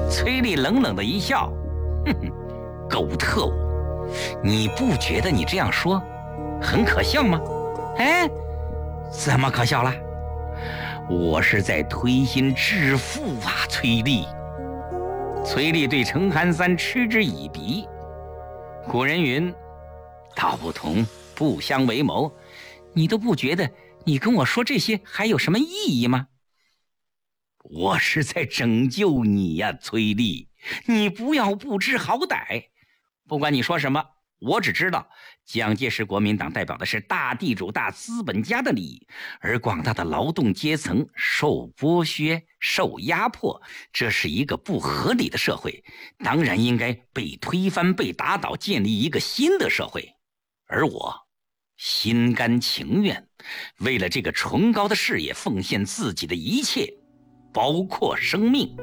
崔丽冷冷的一笑，哼哼，狗特务，你不觉得你这样说很可笑吗？哎，怎么可笑了？我是在推心置腹啊，崔丽。崔丽对程寒三嗤之以鼻。古人云，道不同不相为谋，你都不觉得你跟我说这些还有什么意义吗？我是在拯救你呀，崔丽，你不要不知好歹。不管你说什么，我只知道蒋介石国民党代表的是大地主大资本家的利益，而广大的劳动阶层受剥削受压迫，这是一个不合理的社会，当然应该被推翻被打倒，建立一个新的社会。而我心甘情愿为了这个崇高的事业奉献自己的一切，包括生命。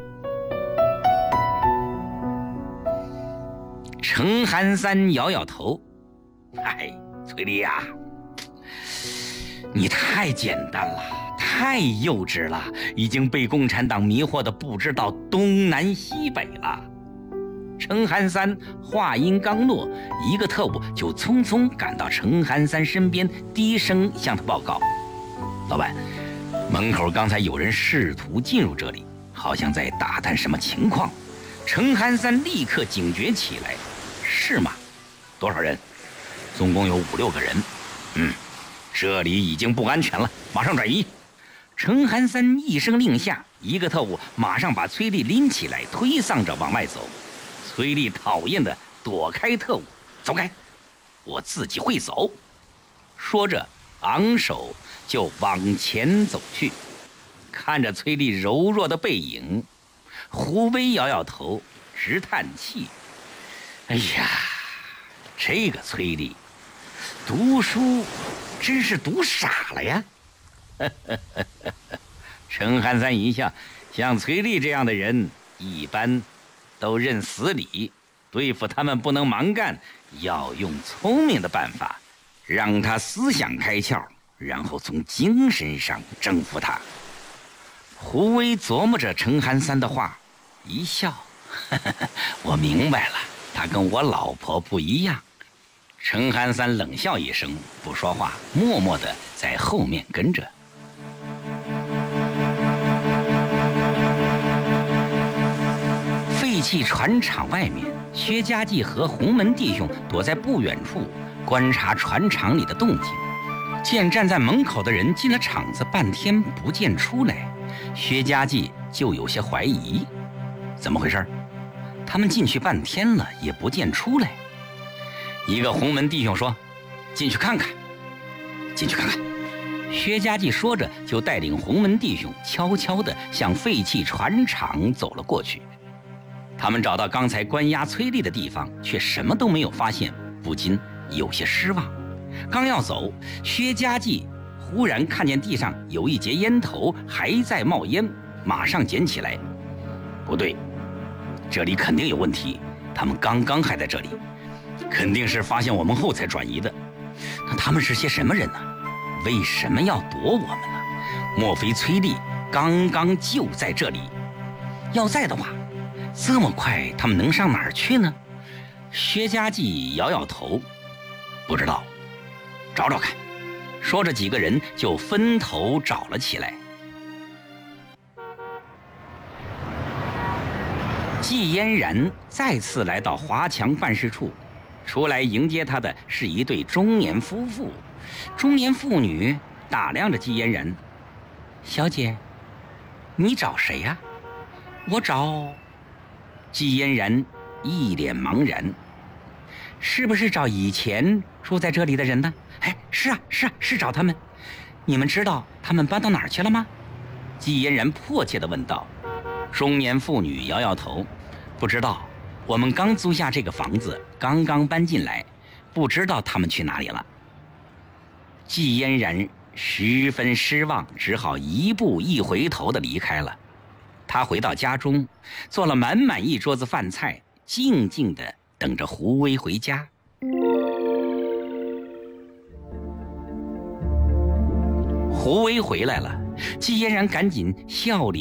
程寒三摇摇头，哎，崔丽呀，你太简单了，太幼稚了，已经被共产党迷惑的不知道东南西北了。程寒三话音刚落，一个特务就匆匆赶到程寒三身边，低声向他报告：老板，门口刚才有人试图进入这里，好像在打探什么情况。程寒三立刻警觉起来，是吗？多少人？总共有5-6个人。这里已经不安全了，马上转移。程寒三一声令下，一个特务马上把崔丽拎起来，推搡着往外走。崔丽讨厌地躲开特务，走开，我自己会走。说着昂首就往前走去。看着崔丽柔弱的背影，胡威摇摇头，直叹气：哎呀，这个崔丽读书真是读傻了呀。程寒三一笑，像崔丽这样的人一般都认死理，对付他们不能蛮干，要用聪明的办法，让他思想开窍，然后从精神上征服他。胡威琢磨着程寒三的话，一笑，我明白了，他跟我老婆不一样。程寒三冷笑一声，不说话，默默地在后面跟着。废弃船厂外面，薛家继和洪门弟兄躲在不远处观察船厂里的动静。见站在门口的人进了厂子半天不见出来，薛家继就有些怀疑，怎么回事？他们进去半天了也不见出来。一个洪门弟兄说：进去看看。进去看看。薛家继说着就带领洪门弟兄悄悄地向废弃船厂走了过去。他们找到刚才关押崔丽的地方，却什么都没有发现，不禁有些失望。刚要走，薛家继忽然看见地上有一截烟头还在冒烟，马上捡起来。不对，这里肯定有问题，他们刚刚还在这里，肯定是发现我们后才转移的。那他们是些什么人呢？为什么要躲我们呢？莫非崔丽刚刚就在这里？要在的话，这么快他们能上哪儿去呢？薛家继摇摇头，不知道，找找看。说着几个人就分头找了起来。季嫣然再次来到华强办事处，出来迎接他的是一对中年夫妇。中年妇女打量着季嫣然：小姐，你找谁呀？我找……季嫣然一脸茫然，是不是找以前住在这里的人呢？哎，是啊，是找他们。你们知道他们搬到哪儿去了吗？季嫣然迫切地问道。中年妇女摇摇头，不知道，我们刚租下这个房子，刚刚搬进来，不知道他们去哪里了。季嫣然十分失望，只好一步一回头地离开了。他回到家中，做了满满一桌子饭菜，静静地等着胡威回家。胡威回来了，季嫣然赶紧笑脸